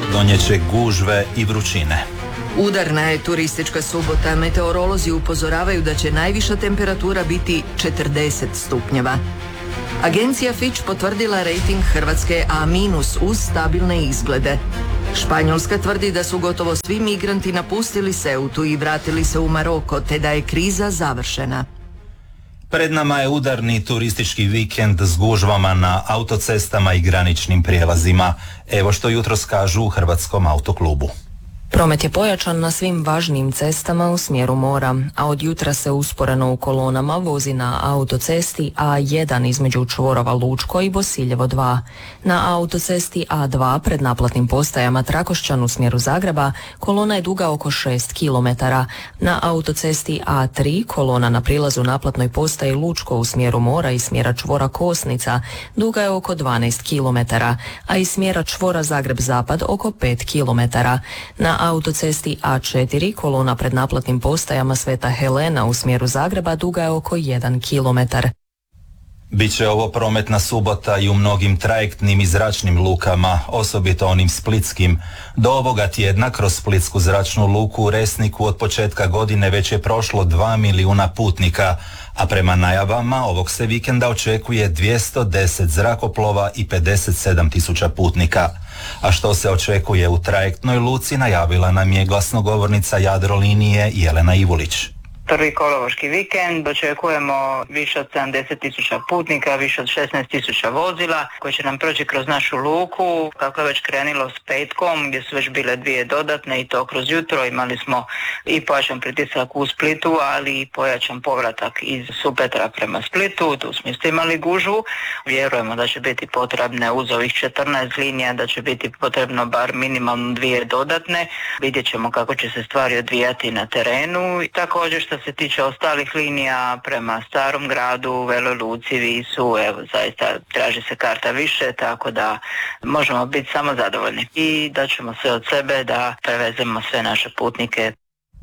Donjeće gužve i vrućine. Udarna je turistička subota. Meteorolozi upozoravaju da će najviša temperatura biti 40 stupnjeva. Agencija Fitch potvrdila rejting Hrvatske A- uz stabilne izglede. Španjolska tvrdi da su gotovo svi migranti napustili Ceutu i vratili se u Maroko, te da je kriza završena. Pred nama je udarni turistički vikend s gužvama na autocestama i graničnim prijelazima. Evo što jutros kažu u Hrvatskom autoklubu. Promet je pojačan na svim važnim cestama u smjeru mora, a od jutra se usporeno u kolonama vozi na autocesti A1 između čvorova Lučko i Bosiljevo 2. Na autocesti A2 pred naplatnim postajama Trakošćan u smjeru Zagreba kolona je duga oko 6 km. Na autocesti A3 kolona na prilazu naplatnoj postaji Lučko u smjeru mora i smjera čvora Kosnica duga je oko 12 km, a iz smjera čvora Zagreb-Zapad oko 5 km. Na autocesti A4 kolona pred naplatnim postajama Sveta Helena u smjeru Zagreba duga je oko 1 km. Biće ovo prometna subota i u mnogim trajektnim i zračnim lukama, osobito onim splitskim. Do ovoga tjedna kroz splitsku zračnu luku u Resniku od početka godine već je prošlo 2 milijuna putnika, a prema najavama ovog se vikenda očekuje 210 zrakoplova i 57 tisuća putnika. A što se očekuje u trajektnoj luci najavila nam je glasnogovornica Jadrolinije Jelena Ivulić. Prvi kolovoški vikend očekujemo više od 70.000 putnika, više od 16.000 vozila koji će nam proći kroz našu luku. Kako je već krenilo s petkom gdje su već bile 2 dodatne i to kroz jutro, imali smo i pojačan pritisak u Splitu, ali i pojačan povratak iz Supetra prema Splitu. Tu smo isto imali gužvu. Vjerujemo da će biti potrebne uz ovih 14 linija, da će biti potrebno bar minimalno 2 dodatne. Vidjet ćemo kako će se stvari odvijati na terenu. I također što se tiče ostalih linija prema Starom gradu, Veloj Luci, Visu, evo zaista traži se karta više, tako da možemo biti samo zadovoljni i da ćemo sve od sebe da prevezemo sve naše putnike.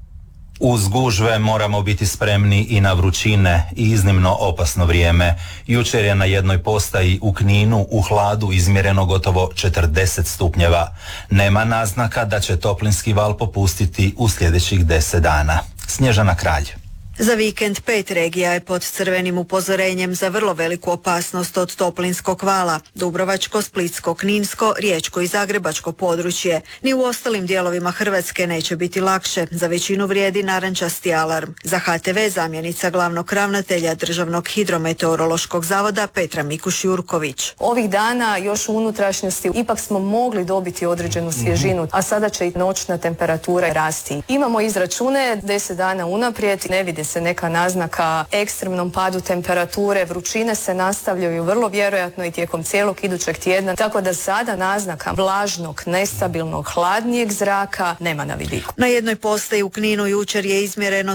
Uz gužve moramo biti spremni i na vrućine i iznimno opasno vrijeme. Jučer je na jednoj postaji u Kninu u hladu izmjereno gotovo 40 stupnjeva. Nema naznaka da će toplinski val popustiti u sljedećih 10 dana. Snježana Kralj. Za vikend 5 regija je pod crvenim upozorenjem za vrlo veliku opasnost od toplinskog vala. Dubrovačko, Splitsko, Kninsko, Riječko i Zagrebačko područje. Ni u ostalim dijelovima Hrvatske neće biti lakše. Za većinu vrijedi narančasti alarm. Za HTV zamjenica glavnog ravnatelja Državnog hidrometeorološkog zavoda Petra Mikuš-Jurković. Ovih dana još u unutrašnjosti ipak smo mogli dobiti određenu svježinu, a sada će i noćna temperatura rasti. Imamo izračune 10 dana unaprijed, ne vidi se neka naznaka ekstremnom padu temperature, vrućine se nastavljaju vrlo vjerojatno i tijekom cijelog idućeg tjedna, tako da sada naznaka vlažnog, nestabilnog, hladnijeg zraka nema na vidiku. Na jednoj postaji u Kninu jučer je izmjereno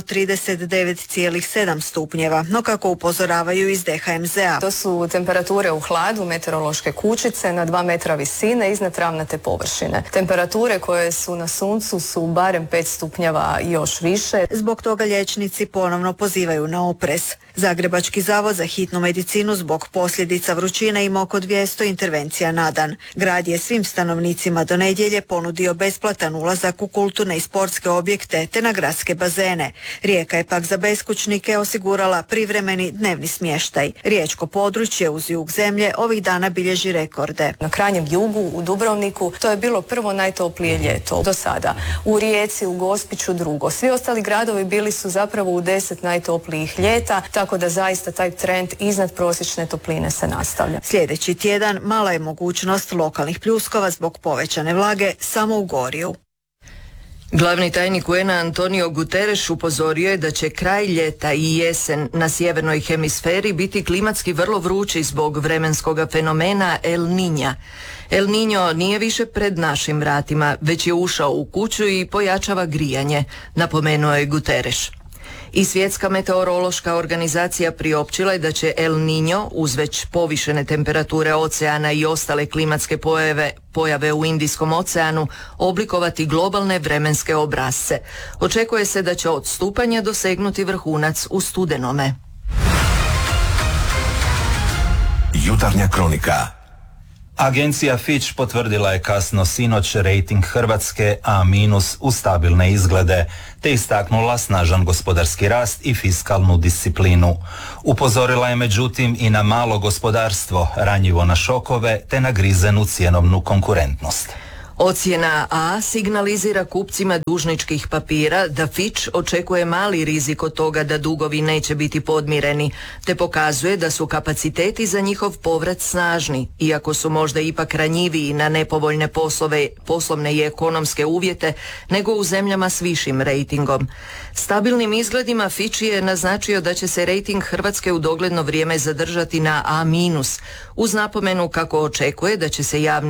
39,7 stupnjeva, no kako upozoravaju iz DHMZ-a. To su temperature u hladu, meteorološke kućice na 2 metra visine iznad travnate površine. Temperature koje su na suncu su barem 5 stupnjeva i još više. Zbog toga liječnici ponovno pozivaju na oprez. Zagrebački zavod za hitnu medicinu zbog posljedica vrućine ima oko 200 intervencija na dan. Grad je svim stanovnicima do nedjelje ponudio besplatan ulazak u kulturne i sportske objekte te na gradske bazene. Rijeka je pak za beskućnike osigurala privremeni dnevni smještaj. Riječko područje uz jug zemlje ovih dana bilježi rekorde. Na krajnjem jugu, u Dubrovniku, to je bilo prvo najtoplije ljeto do sada. U Rijeci, u Gospiću drugo. Svi ostali gradovi bili su zapravo u 10 najtoplijih ljeta, tako da zaista taj trend iznad prosječne topline se nastavlja. Sljedeći tjedan mala je mogućnost lokalnih pljuskova zbog povećane vlage samo u Gorju. Glavni tajnik UN-a Antonio Guterres upozorio je da će kraj ljeta i jesen na sjevernoj hemisferi biti klimatski vrlo vrući zbog vremenskog fenomena El Niña. El Niño nije više pred našim vratima, već je ušao u kuću i pojačava grijanje, napomenuo je Guterres. I Svjetska meteorološka organizacija priopćila je da će El Niño uz već povišene temperature oceana i ostale klimatske pojave u Indijskom oceanu oblikovati globalne vremenske obrasce. Očekuje se da će odstupanja dosegnuti vrhunac u studenome. Jutarnja kronika. Agencija Fitch potvrdila je kasno sinoć rejting Hrvatske A- u stabilne izglede, te istaknula snažan gospodarski rast i fiskalnu disciplinu. Upozorila je međutim i na malo gospodarstvo, ranjivo na šokove te na grizenu cjenovnu konkurentnost. Ocjena A signalizira kupcima dužničkih papira da Fitch očekuje mali rizik od toga da dugovi neće biti podmireni, te pokazuje da su kapaciteti za njihov povrat snažni, iako su možda ipak ranjiviji na nepovoljne poslovne i ekonomske uvjete nego u zemljama s višim rejtingom. Stabilnim izgledima Fitch je naznačio da će se rejting Hrvatske u dogledno vrijeme zadržati na A-, uz napomenu kako očekuje da će se javni